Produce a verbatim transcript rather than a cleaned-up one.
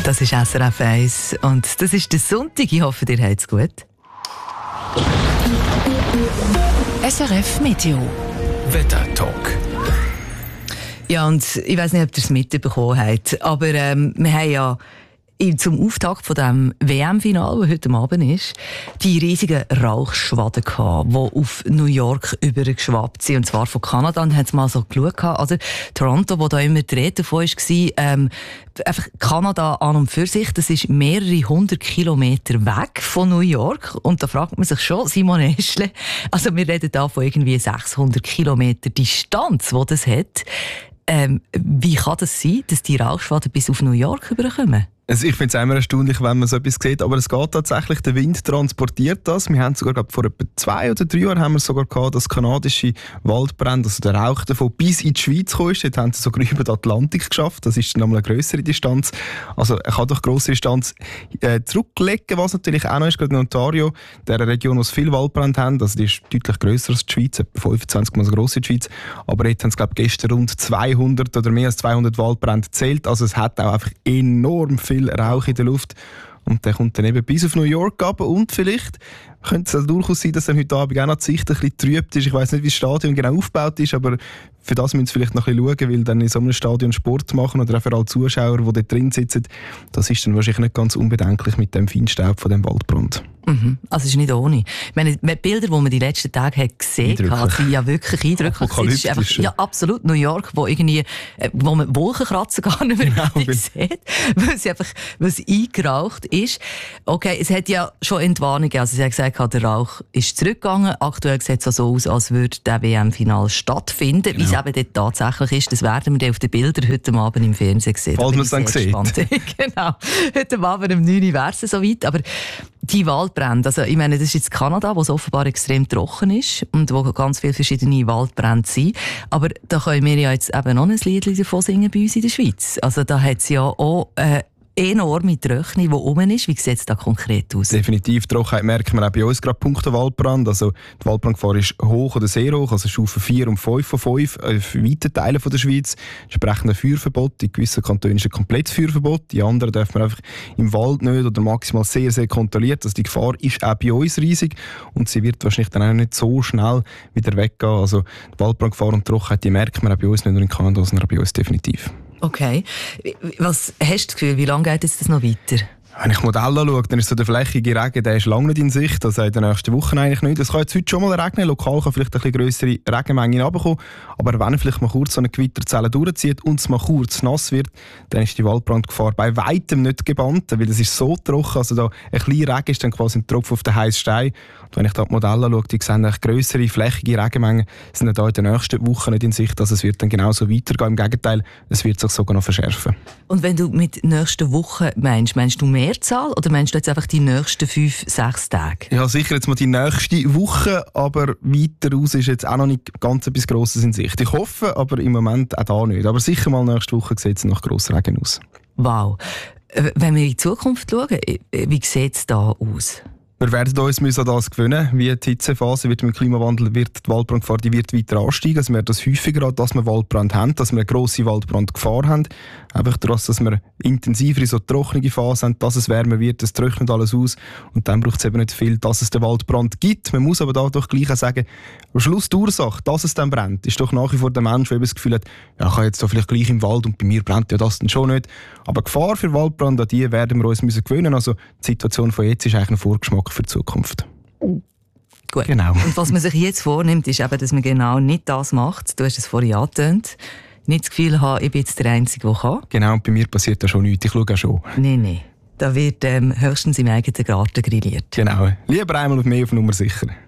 Das ist S R F eins und das ist der Sonntag. Ich hoffe, ihr habt es gut. S R F Meteo Wetter-Talk. Ja, und ich weiss nicht, ob ihr es mitbekommen habt, aber ähm, wir haben ja zum Auftakt von dem W M-Final, das heute Abend ist, die riesigen Rauchschwaden gehabt, die auf New York übergeschwappt sind, und zwar von Kanada. Und haben sie mal so geschaut, also Toronto, wo da immer die Rede davon war, ähm, einfach Kanada an und für sich, das ist mehrere hundert Kilometer weg von New York. Und da fragt man sich schon, Simon Eschle, also wir reden da von irgendwie sechshundert Kilometer Distanz, die das hat. Ähm, wie kann das sein, dass die Rauchschwaden bis auf New York überkommen? Also ich finde es immer erstaunlich, wenn man so etwas sieht, aber es geht tatsächlich, der Wind transportiert das. Wir haben sogar, glaub, vor etwa zwei oder drei Jahren haben wir sogar gehabt, dass kanadische Waldbrände, also der Rauch davon, bis in die Schweiz gekommen ist. Dort haben sie sogar über den Atlantik geschafft. Das ist dann nochmal eine grössere Distanz. Also er kann doch grosse Distanz äh, zurücklegen, was natürlich auch noch ist, gerade in Ontario, der Region, wo es viele Waldbrände haben. Also die ist deutlich grösser als die Schweiz, etwa fünfundzwanzig Mal so gross wie die Schweiz. Aber jetzt haben sie, glaube ich, gestern rund zweihundert oder mehr als zweihundert Waldbrände gezählt. Also es hat auch einfach enorm viel Rauch in der Luft. Und der kommt dann eben bis auf New York runter. Und vielleicht könnte es durchaus sein, dass dann heute Abend auch noch die Sicht ein bisschen trübt ist. Ich weiss nicht, wie das Stadion genau aufgebaut ist, aber für das müssen Sie vielleicht noch ein bisschen schauen, weil dann in so einem Stadion Sport machen oder auch für alle Zuschauer, die dort drin sitzen, das ist dann wahrscheinlich nicht ganz unbedenklich mit dem Feinstaub von dem Waldbrand. Mhm. Also es ist nicht ohne. Ich meine, die Bilder, die man die letzten Tage hat gesehen hat, sind ja wirklich eindrücklich. Es ist einfach, ja, absolut New York, wo irgendwie, wo man Wolkenkratzer gar nicht mehr genau, richtig sieht, weil es einfach, weil es eingeraucht ist. Okay, es hat ja schon Entwarnungen, also sie hat gesagt, der Rauch ist zurückgegangen. Aktuell sieht es so aus, als würde der W M-Final stattfinden. Genau. Wie es eben dort tatsächlich ist, das werden wir dann auf den Bildern heute Abend im Fernsehen sehen. Falls man es dann sieht. Genau. Heute Abend um neun Uhr wäre es soweit. Aber die Waldbrände, also ich meine, das ist jetzt Kanada, wo es offenbar extrem trocken ist und wo ganz viele verschiedene Waldbrände sind. Aber da können wir ja jetzt eben noch ein Lied davon singen bei uns in der Schweiz. Also da hat es ja auch äh, enorme Trockenheit, die rum ist. Wie sieht es da konkret aus? Definitiv. Trockenheit merken wir auch bei uns gerade punkto Waldbrand. Also die Waldbrandgefahr ist hoch oder sehr hoch, also Stufe vier und fünf von fünf in weiten Teilen der Schweiz. Entsprechend ein Feuerverbot. In gewissen Kantonen ist ein komplettes Feuerverbot. In anderen darf man einfach im Wald nicht oder maximal sehr, sehr kontrolliert. Also die Gefahr ist auch bei uns riesig und sie wird wahrscheinlich dann auch nicht so schnell wieder weggehen. Also die Waldbrandgefahr und die Trockenheit, die merkt man auch bei uns, nicht nur in Kanada, sondern auch bei uns definitiv. Okay. Was hast du das Gefühl, wie lange geht jetzt das noch weiter? Wenn ich Modell anschaue, dann ist so der flächige Regen, der ist lange nicht in Sicht, also in den nächsten Wochen eigentlich nicht. Es kann jetzt heute schon mal regnen, lokal kann vielleicht ein bisschen grössere Regenmengen runterkommen, aber wenn vielleicht mal kurz so eine Gewitterzelle durchzieht und es mal kurz nass wird, dann ist die Waldbrandgefahr bei weitem nicht gebannt, weil es ist so trocken, also da ein kleiner Regen ist dann quasi ein Tropfen auf den heißen Stein. Und wenn ich da die Modelle anschaue, die sehen eigentlich grössere, flächige Regenmengen sind da in den nächsten Wochen nicht in Sicht, also es wird dann genauso weitergehen. Im Gegenteil, es wird sich sogar noch verschärfen. Und wenn du mit nächsten Wochen meinst, meinst du mehr Zahl oder meinst du jetzt einfach die nächsten fünf, sechs Tage? Ja, sicher jetzt mal die nächste Woche, aber weiter raus ist jetzt auch noch nicht ganz etwas Grosses in Sicht. Ich hoffe, aber im Moment auch da nicht. Aber sicher mal nächste Woche sieht es nach Grossregen aus. Wow. Wenn wir in die Zukunft schauen, wie sieht es da aus? Wir werden uns an das gewöhnen, wie die Hitzephase wird mit dem Klimawandel, wird die Waldbrandgefahr die wird weiter ansteigen. Also wir werden das häufiger haben, dass wir Waldbrand haben, dass wir eine grosse Waldbrandgefahr haben. Einfach daraus, dass wir intensiver in so trockene Phase haben, dass es wärmer wird, es trocknet alles aus und dann braucht es eben nicht viel, dass es den Waldbrand gibt. Man muss aber da doch gleich auch sagen, am Schluss die Ursache, dass es dann brennt, ist doch nach wie vor der Mensch, der eben das Gefühl hat, ja, ich kann jetzt da vielleicht gleich im Wald und bei mir brennt ja das dann schon nicht. Aber die Gefahr für Waldbrand, an die werden wir uns müssen gewöhnen. Also die Situation von jetzt ist eigentlich ein Vorgeschmack für die Zukunft. Gut. Genau. Und was man sich jetzt vornimmt, ist eben, dass man genau nicht das macht. Du hast es vorhin angetönt. Nicht das Gefühl haben, ich bin jetzt der Einzige, der kann. Genau, und bei mir passiert da schon nichts. Ich schaue auch schon. Nein, nein. Da wird ähm, höchstens im eigenen Garten grilliert. Genau. Lieber einmal mehr auf Nummer sicher.